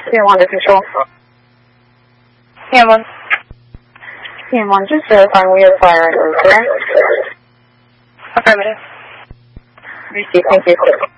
CN1 to control. CN1. CN1, just verifying we have fire under repair. Affirmative. Received, thank you.